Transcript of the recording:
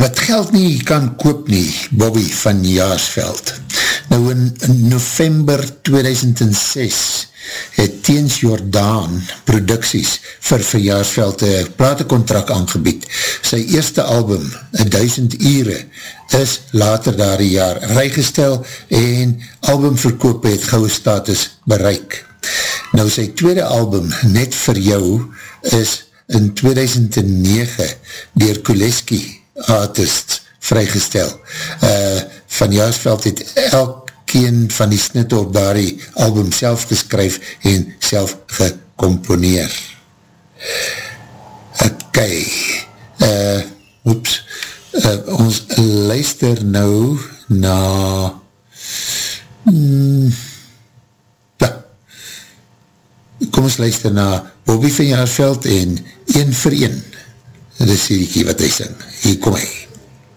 wat geld nie kan koop nie, Bobby van Jaarsveld. Nou in November 2006 het Teens Jordaan Producties vir Jaarsveld een platencontract aangebied. Sy eerste album, 1000 Ure, is later daar die jaar rygestel en albumverkoop het goue status bereik. Nou sy tweede album, Net vir jou, is in 2009 deur Kuleski Artists vrygestel. Van Jaarsveld het elkeen van die snitte op daardie album self geskryf en self gecomponeer. Ok, ons luister nou na kom ons luister na Bobby van Jaarsveld en Een vir Een. Dit is die wat hy sing. Hier kom hy.